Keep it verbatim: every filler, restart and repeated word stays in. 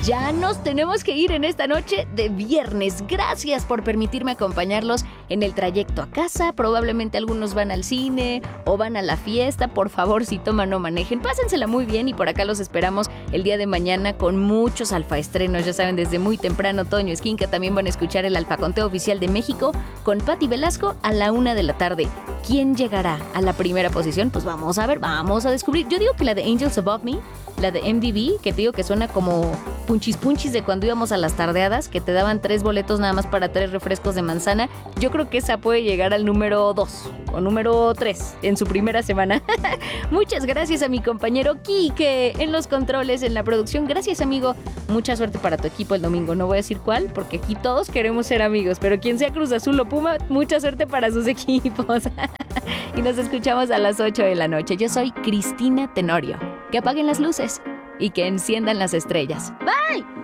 Ya nos tenemos que ir en esta noche de viernes. Gracias por permitirme acompañarlos en el trayecto a casa. Probablemente algunos van al cine o van a la fiesta. Por favor, si toman, no manejen. Pásensela muy bien y por acá los esperamos el día de mañana con muchos alfaestrenos. Ya saben, desde muy temprano, Toño Esquinca también van a escuchar el Alfaconteo Oficial de México con Pati Velasco a la una de la tarde. ¿Quién llegará a la primera posición? Pues vamos a ver, vamos a descubrir. Yo digo que la de Angels Above Me, la de M D B, que te digo que suena como punchis punchis de cuando íbamos a las tardeadas, que te daban tres boletos nada más para tres refrescos de manzana. Yo creo que esa puede llegar al número dos o número tres en su primera semana. Muchas gracias a mi compañero Quique en los controles, en la producción. Gracias, amigo. Mucha suerte para tu equipo el domingo. No voy a decir cuál, porque aquí todos queremos ser amigos, pero quien sea Cruz Azul o Puma, mucha suerte para sus equipos. Y nos escuchamos a las ocho de la noche. Yo soy Cristina Tenorio. Que apaguen las luces y que enciendan las estrellas. ¡Bye!